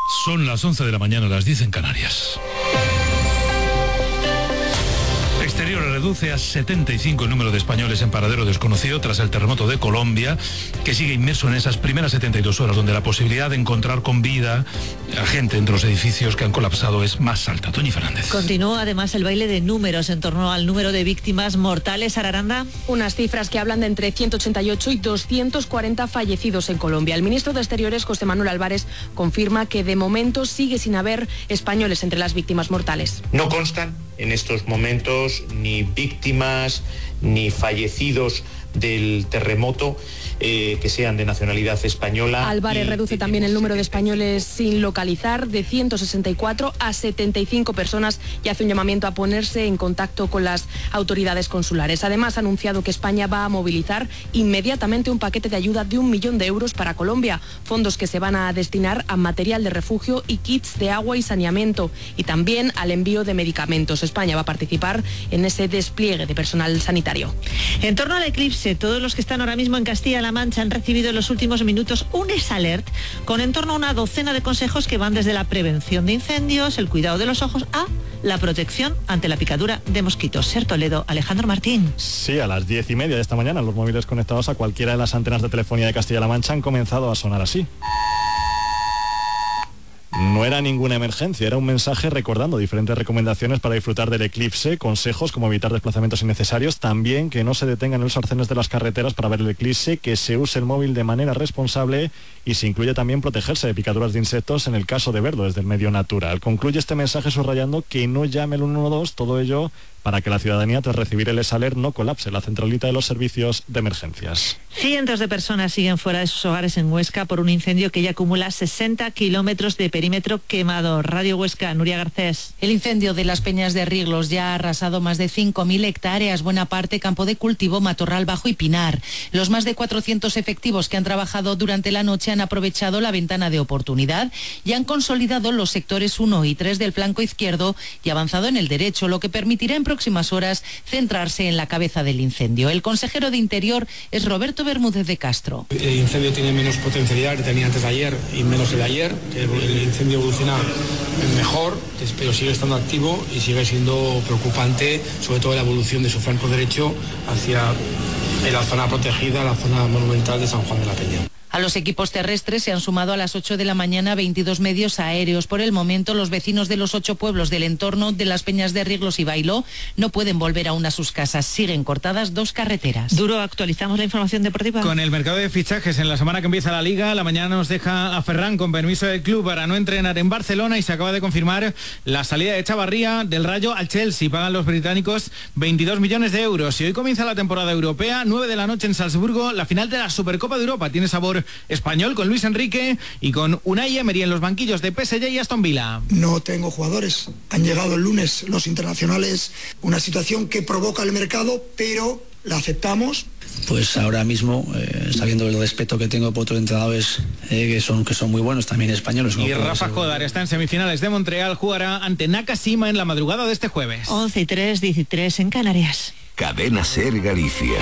Son las 11 de la mañana, las 10 en Canarias. Exteriores reduce a 75 el número de españoles en paradero desconocido tras el terremoto de Colombia, que sigue inmerso en esas primeras 72 horas, donde la posibilidad de encontrar con vida a gente entre los edificios que han colapsado es más alta. Toñi Fernández. Continúa además el baile de números en torno al número de víctimas mortales. Araranda. Unas cifras que hablan de entre 188 y 240 fallecidos en Colombia. El ministro de Exteriores, José Manuel Álvarez, confirma que de momento sigue sin haber españoles entre las víctimas mortales. No constan en estos momentos ni víctimas ni fallecidos del terremoto que sean de nacionalidad española. Álvarez reduce también el número de españoles sin localizar de 164 a 75 personas y hace un llamamiento a ponerse en contacto con las autoridades consulares. Además, ha anunciado que España va a movilizar inmediatamente un paquete de ayuda de 1 millón de euros para Colombia, fondos que se van a destinar a material de refugio y kits de agua y saneamiento, y también al envío de medicamentos. España va a participar en ese despliegue de personal sanitario. En torno al eclipse, todos los que están ahora mismo en Castilla-La Mancha han recibido en los últimos minutos un ESAlert con en torno a una docena de consejos que van desde la prevención de incendios, el cuidado de los ojos, a la protección ante la picadura de mosquitos. Ser Toledo, Alejandro Martín. Sí, a las 10:30 de esta mañana los móviles conectados a cualquiera de las antenas de telefonía de Castilla-La Mancha han comenzado a sonar así. No era ninguna emergencia, era un mensaje recordando diferentes recomendaciones para disfrutar del eclipse, consejos como evitar desplazamientos innecesarios, también que no se detengan en los arcenes de las carreteras para ver el eclipse, que se use el móvil de manera responsable y se incluye también protegerse de picaduras de insectos en el caso de verlo desde el medio natural. Concluye este mensaje subrayando que no llame el 112, todo ello para que la ciudadanía, tras recibir el ESAlert, no colapse la centralita de los servicios de emergencias. Cientos de personas siguen fuera de sus hogares en Huesca por un incendio que ya acumula 60 kilómetros de perímetro quemado. Radio Huesca, Nuria Garcés. El incendio de las Peñas de Riglos ya ha arrasado más de 5.000 hectáreas, buena parte campo de cultivo, matorral bajo y pinar. Los más de 400 efectivos que han trabajado durante la noche han aprovechado la ventana de oportunidad y han consolidado los sectores 1 y 3 del flanco izquierdo y avanzado en el derecho, lo que permitirá en próximas horas centrarse en la cabeza del incendio. El consejero de Interior es Roberto Bermúdez de Castro. El incendio tiene menos potencialidad que tenía antes de ayer y menos el de ayer. El incendio evoluciona mejor, pero sigue estando activo y sigue siendo preocupante, sobre todo la evolución de su flanco derecho hacia la zona protegida, la zona monumental de San Juan de la Peña. A los equipos terrestres se han sumado a las 8 de la mañana 22 medios aéreos. Por el momento, los vecinos de los 8 pueblos del entorno de las Peñas de Riglos y Bailó no pueden volver aún a sus casas. Siguen cortadas 2 carreteras. Duro, actualizamos la información deportiva. Con el mercado de fichajes en la semana que empieza la Liga, la mañana nos deja a Ferran con permiso del club para no entrenar en Barcelona y se acaba de confirmar la salida de Chavarría del Rayo al Chelsea. Pagan los británicos 22 millones de euros. Y hoy comienza la temporada europea, 9 de la noche en Salzburgo, la final de la Supercopa de Europa. Tiene sabor español con Luis Enrique y con Unai Emery en los banquillos de PSG y Aston Villa. No tengo jugadores. Han llegado el lunes los internacionales, una situación que provoca el mercado, pero la aceptamos. Pues ahora mismo, sabiendo el respeto que tengo por otros entrenadores que son muy buenos, también españoles. Y Rafa Jodar está en semifinales de Montreal, jugará ante Nakashima en la madrugada de este jueves. 11:03, 13 en Canarias. Cadena SER Galicia.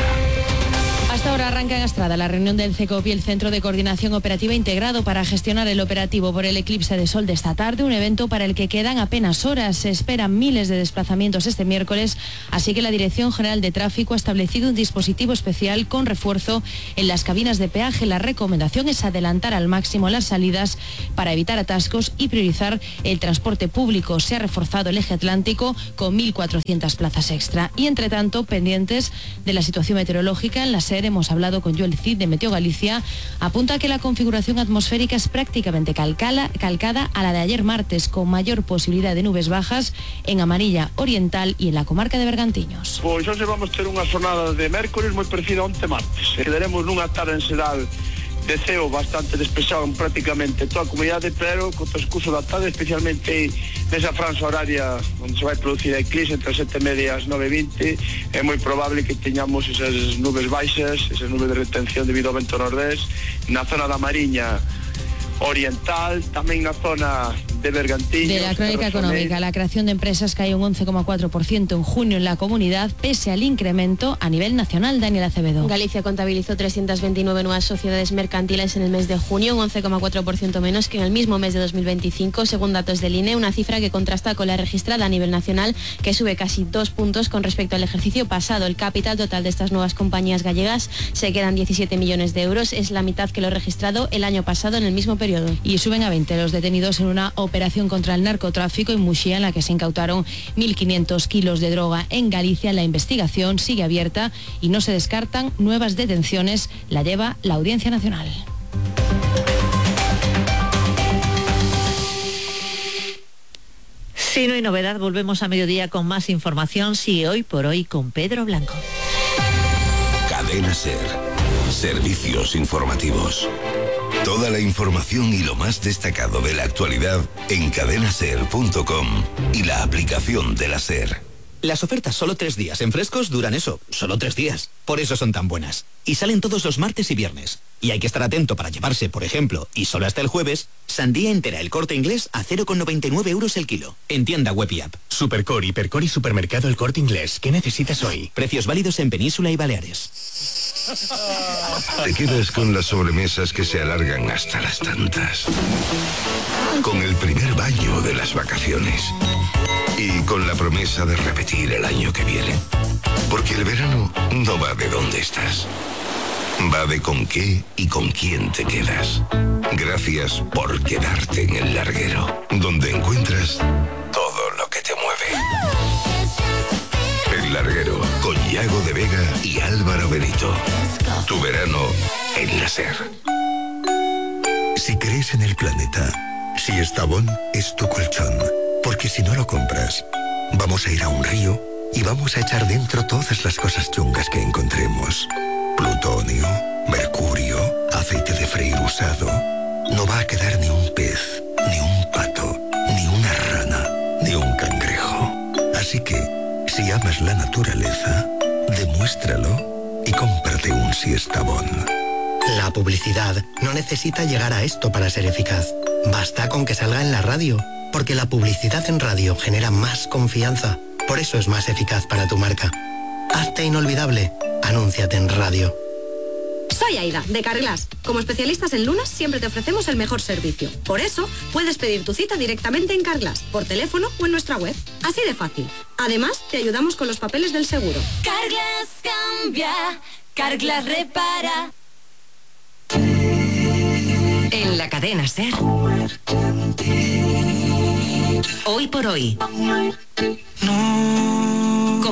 Hasta ahora arranca en Estrada la reunión del CECOP y el Centro de Coordinación Operativa integrado para gestionar el operativo por el eclipse de sol de esta tarde, un evento para el que quedan apenas horas. Se esperan miles de desplazamientos este miércoles, así que la Dirección General de Tráfico ha establecido un dispositivo especial con refuerzo en las cabinas de peaje. La recomendación es adelantar al máximo las salidas para evitar atascos y priorizar el transporte público. Se ha reforzado el eje atlántico con 1.400 plazas extra. Y entre tanto, pendientes de la situación meteorológica en la SER, hemos hablado con Joel Cid de Meteo Galicia, apunta que la configuración atmosférica es prácticamente calcada a la de ayer martes, con mayor posibilidad de nubes bajas en Amarilla Oriental y en la comarca de Bergantiños. Pois hoxe vamos ter unha xornada de mércores moi parecida a onte martes. Quedaremos nunha tarde en xeral de ceo bastante despexado en prácticamente toda a comunidade, pero co transcurso da tarde, especialmente nesa franja horaria onde se vai producir a eclipse entre as 7:30 e as 9:20, é moi probable que teñamos esas nubes baixas, esas nubes de retención debido ao vento nordés na zona da Mariña Oriental, tamén na zona de Bergantiños. De la crónica económica, la creación de empresas cae un 11,4% en junio en la comunidad, pese al incremento a nivel nacional. Daniel Acevedo. Galicia contabilizó 329 nuevas sociedades mercantiles en el mes de junio, un 11,4% menos que en el mismo mes de 2025, según datos del INE, una cifra que contrasta con la registrada a nivel nacional, que sube casi 2 puntos con respecto al ejercicio pasado. El capital total de estas nuevas compañías gallegas se quedan 17 millones de euros, es la mitad que lo registrado el año pasado en el mismo periodo. Y suben a 20 los detenidos en una operación contra el narcotráfico en Muxía, en la que se incautaron 1.500 kilos de droga en Galicia. La investigación sigue abierta y no se descartan nuevas detenciones. La lleva la Audiencia Nacional. Si no hay novedad, volvemos a mediodía con más información. Sí, hoy por hoy con Pedro Blanco. Cadena SER. Servicios informativos. Toda la información y lo más destacado de la actualidad en cadenaser.com y la aplicación de la SER. Las ofertas solo 3 días en frescos duran eso, solo 3 días. Por eso son tan buenas. Y salen todos los martes y viernes. Y hay que estar atento para llevarse, por ejemplo, y solo hasta el jueves, sandía entera El Corte Inglés a 0,99 euros el kilo. En tienda web y app. Supercore, Hipercore y Supermercado El Corte Inglés. ¿Qué necesitas hoy? Precios válidos en Península y Baleares. Te quedas con las sobremesas que se alargan hasta las tantas. Con el primer baño de las vacaciones. Y con la promesa de repetir el año que viene. Porque el verano no va de dónde estás. Va de con qué y con quién te quedas. Gracias por quedarte en El Larguero, donde encuentras todo lo que te mueve. El Larguero, con Yago de Vega y Álvaro Benito. Tu verano en la SER. Si crees en el planeta, Siestabón es tu colchón. Porque si no lo compras, vamos a ir a un río y vamos a echar dentro todas las cosas chungas que encontremos. Plutonio, mercurio, aceite de freír usado. No va a quedar ni un pez, ni un pato, ni una rana, ni un cangrejo. Así que, si amas la naturaleza, demuéstralo y cómprate un Siestabón. La publicidad no necesita llegar a esto para ser eficaz. Basta con que salga en la radio, porque la publicidad en radio genera más confianza. Por eso es más eficaz para tu marca. Hazte inolvidable. Anúnciate en radio. Soy Aida, de Carglass. Como especialistas en lunas, siempre te ofrecemos el mejor servicio. Por eso, puedes pedir tu cita directamente en Carglass, por teléfono o en nuestra web. Así de fácil. Además, te ayudamos con los papeles del seguro. Carglass cambia, Carglass repara. En la cadena SER. Hoy por hoy. No